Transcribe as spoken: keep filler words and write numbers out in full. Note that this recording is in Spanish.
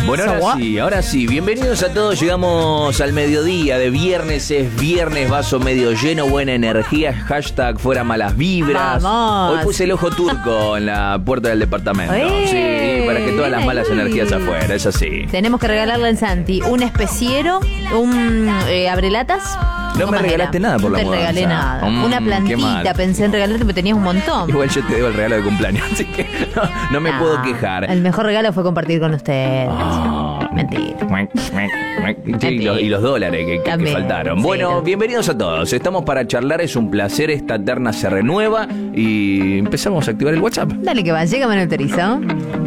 Bueno, ahora sí, ahora sí. Bienvenidos a todos. Llegamos al mediodía de viernes. Es viernes, vaso medio lleno, buena energía. Hashtag fuera malas vibras. Vamos. Hoy puse el ojo turco en la puerta del departamento. ¡Eh! Sí, para que todas las malas energías afuera. Es así. Tenemos que regalarle al Santi un especiero, un eh, abrelatas. No me regalaste nada por la No te mudanza. regalé nada. Mm, Una qué plantita, mal. pensé en regalarte porque tenías un montón. Igual yo te debo el regalo de cumpleaños, así que no, no me No, puedo quejar. El mejor regalo fue compartir con ustedes. Ah. Mentira. Sí, y, los, y los dólares que, que- que También, faltaron. sí, Bueno, también. bienvenidos a todos. Estamos para charlar, es un placer. Esta terna se renueva y empezamos a activar el WhatsApp. Dale que va, llega Manuel Terizo.